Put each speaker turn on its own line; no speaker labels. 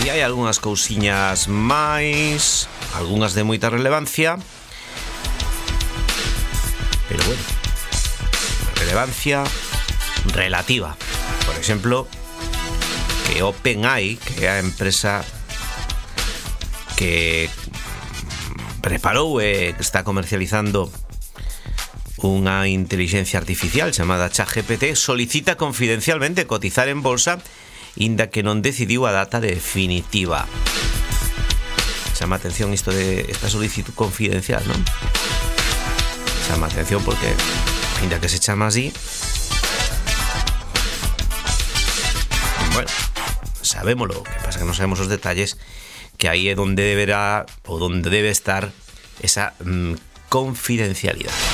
E hai algunhas cousiñas máis, algunhas de moita relevancia, pero bueno, relevancia relativa. Por exemplo, que OpenAI, que é a empresa que preparou e que está comercializando unha inteligencia artificial chamada ChatGPT, solicita confidencialmente cotizar en bolsa inda que non decidiu a data definitiva. Chama atención isto de esta solicitud confidencial, non? Chama atención porque inda que se chama así, bueno, sabémolo, que pasa que non sabemos os detalles, que aí é donde deberá ou donde debe estar esa confidencialidade.